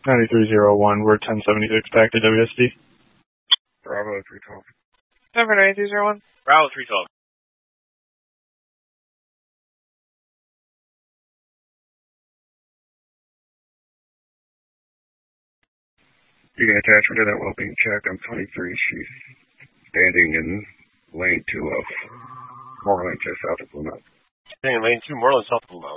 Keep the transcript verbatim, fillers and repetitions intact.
ninety-three oh one, we're ten seventy-six back to W S D. Bravo three twelve. Denver ninety-three oh one. Bravo three twelve. You can attach me to that well-being check. I'm twenty-three. She's standing in lane two of Moreland, just south of Blue Mountain. Standing in lane two, Moreland, south of Blue Mountain.